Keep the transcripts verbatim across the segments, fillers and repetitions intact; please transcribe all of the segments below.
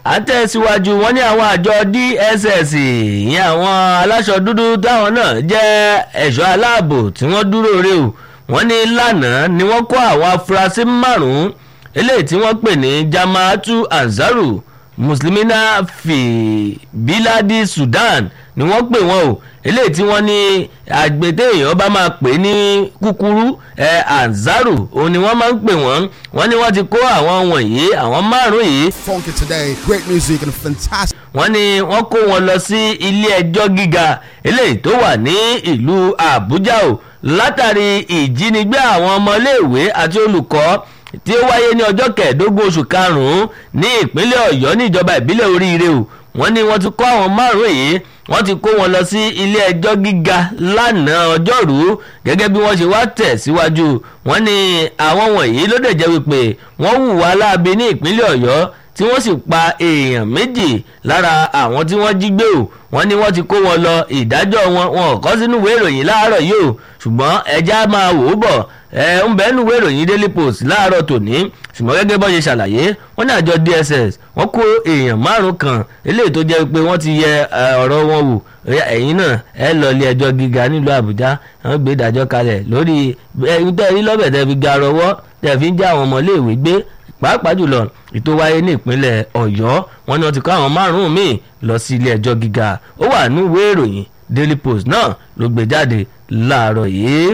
àtẹ̀síwájú wọn ní àwọn àjọ D S S ìyẹn àwọn aláṣọ dúdú táwọn náà jẹ́ ẹ̀ṣọ́ aláàbò tí wọ́n dúró re o wọ́n ní lánàá ni wọ́n kó àwọn afurasí márùn-ún eléyìí tí wọ́n pè ní Jamaatu Ansaru Muslimina fi Biladi Sudan ni wọ́n pè wọ́n o eléyìí tí wọ́n ní àgbètè èèyàn bá máa pè ní kúkúrú ẹ̀ Ansaru òun ni wọ́n máa ń pè wọ́n wọ́n ní wọ́n ti kó àwọn wọ̀nyí àwọn márùn-ún yìí. Funky today, great music and fantastic. wọ́n ní wọ́n kó wọn lọ sí ilé ẹjọ́ gíga eléyìí tó wà ní ìlú Àbújá o látàrí ìjínigbé àwọn ọmọléèwé àti olùkọ́ tí ó wáyé ní ọjọ́ kẹẹ̀ẹ́dógún oṣù karùn-ún ní ìpínlẹ̀ Ọ̀yọ́ ní ìjọba ìbílẹ̀ Oríire o wọ́n ní wọ́n ti kó àwọn márùn-ún yìí wọ́n ti kó wọn lọ sí ilé ẹjọ́ gíga lánàá ọjọ́rú gẹ́gẹ́ bí wọ́n ṣe wá tẹ̀ síwájú wọ́n ní àwọn wọ̀nyí ló dẹ̀ jẹ́ wípé wọ́n hùwà láabi ní ìpínlẹ̀ Ọ̀yọ́ tí wọ́n sì pa èèyàn méjì lára àwọn tí wọ́n jí gbé o wọ́n ní wọ́n ti kó wọn lọ ìdájọ́ wọn wọn ò kọ sínú ìwé ìròyìn láàárọ̀ yìí o ṣùgbọ́n ẹja máa wò ó bọ̀ ẹ ń bẹ́ẹ̀ nínú ìwé ìròyìn Daily Post láàárọ̀ tòní ṣùgbọ́n gẹ́gẹ́ bọ́ ṣe ṣàlàyé wọ́n ní àjọ D S S wọ́n kó èèyàn márùn kan eléyìí tó jẹ́ pé wọ́n ti yẹ ọ̀rọ̀ wọn wò ẹ̀yìn náà ẹ lọ ilé ẹjọ́ gíga nílùú Àbújá wọ́n gbé ìdájọ́ kalẹ̀ lórí ẹ̀yìn tẹ́ rí lọ́bẹ̀ tẹ́ fi ga rọwọ́ tẹ́ fi ń já àwọn ọmọléèwé gbé pàápàá jùlọ ètò wáyé ní ìpínlẹ̀ Ọ̀yọ́ wọ́n ní wọ́n ti kó àwọn márùn-ún míì lọ sí ilé ẹjọ́ gíga ó wà ní ìwé ìròyìn Daily Post náà ló gbé jáde láàárọ̀ yìí.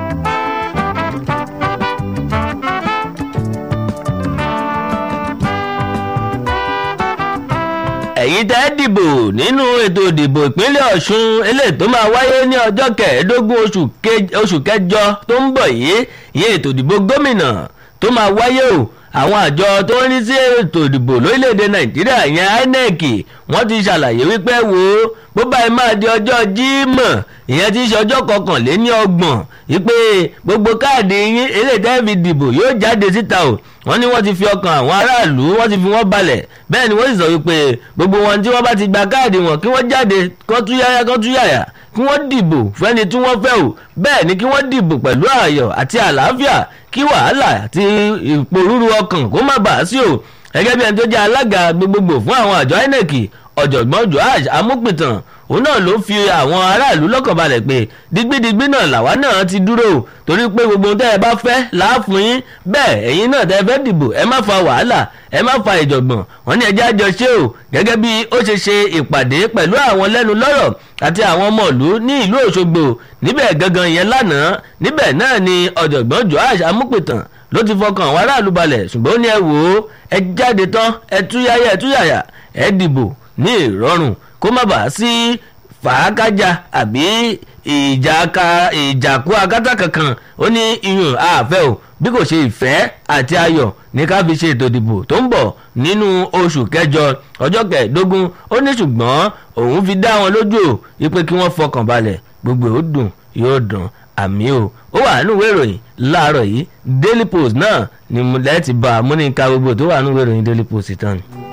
ẹ̀yin tẹ́ dìbò nínú ètò ìdìbò ìpínlẹ̀ Ọ̀ṣun eléyìí tó máa wáyé ní ọjọ́ kẹẹ̀ẹ́dógún oṣù kẹjọ tó ń bọ̀ yìí ìyẹn ètò ìdìbò gómìnà tó máa wáyé o àwọn àjọ tó ń rí sí ètò ìdìbò lórílẹ̀‐èdè Nàìjíríà ìyẹn I N E C wọ́n ti ṣàlàyé wípé wo bó báyìí máa di ọjọ́ Jímọ̀ ìyẹn ti ṣe ọjọ́ kọkànléní ọgbọ̀n wípé gbogbo káàdì yín eléyìí tẹ́ fi dìbò yóò jáde síta o wọ́n ní wọ́n ti fi ọkàn àwọn aráàlú wọ́n ti fi wọ́n balẹ̀ bẹ́ẹ̀ ni wọ́n sì sọ wípé gbogbo wọn tí wọ́n bá ti gba káàdì wọn kí wọ́n jáde kán tú yáyá kán tú yàyà kí wọ́n dìbò fẹ́ni tí wọ́n fẹ́ o bẹ́ẹ̀ ni kí wọ́n dìbò pẹ̀lú ayọ̀ àti àlàáfíà kí wàhálà àti ìpòrúru ọkàn kó má bàa sí o gẹ́gẹ́ bí ẹni tó jẹ́ alága gbogbogbò fún àwọn àjọ I N E C ọ̀jọ̀gbọ́n Joash Amúpìtàn òun náà ló fi àwọn aráàlú lọ́kàn balẹ̀ pé digbidigbi náà làwa náà ti dúró torí pé gbogbo tẹ́ ẹ bá fẹ́ láàfún yín bẹ́ẹ̀ ẹ̀yin náà tẹ́ ẹ fẹ́ dìbò ẹ má fa wàhálà ẹ má fa ìjọ̀gbọ̀n wọ́n ní ẹjẹ́ àjọ ṣe o gẹ́gẹ́ bí ó ṣe ṣe ìpàdé pẹ̀lú àwọn lẹ́nu lọ́rọ̀ àti àwọn ọmọ ìlú ní ìlú Òṣogbo níbẹ̀ gangan yẹn lánàá níbẹ̀ náà ni ọ̀jọ̀gbọ́n Joash Amúpìtàn ló ti fọkàn àwọn aráàlú balẹ̀ ṣùgbọ́n ó ní ẹ wò ó ẹ jáde tán ẹ túyáyá ẹ túyàyà ẹ dìbò ní ìrọ̀rùn kó má bàa sí fàákájà àbí ìjàka ìjàkú akátá kankan ó ní iyùn àfẹ́ o bí kò ṣe ìfẹ́ àti ayọ̀ ní ká fi ṣe ètò ìdìbò tó ń bọ̀ nínú oṣù kẹjọ ọjọ́ kẹẹ̀ẹ́dógún ó ní ṣùgbọ́n òun fi dá wọn lójú o wípé kí wọ́n fọkàn balẹ̀ gbogbo ó dùn yóò dùn àmì o ó wà nínú ìwé ìròyìn láàárọ̀ yìí Daily Post náà ni mo lẹ́ẹ̀ ti bá a mú ní ká gbogbo tó wà nínú ìwé ìròyìn Daily Post tán.